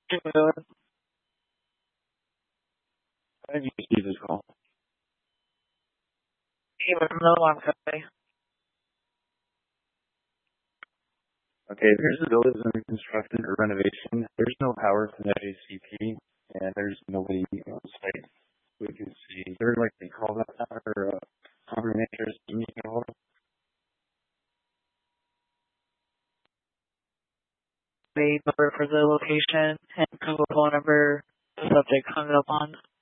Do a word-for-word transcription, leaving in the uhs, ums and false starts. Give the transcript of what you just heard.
Good. How did you receive this call? Even though I'm okay. Okay, there's a building under construction or renovation. There's no power from the J C P, and there's nobody on site. We can see. Is there like they call that or uh, coordinators you can hold? The number for the location and Google phone number the subject hung up on.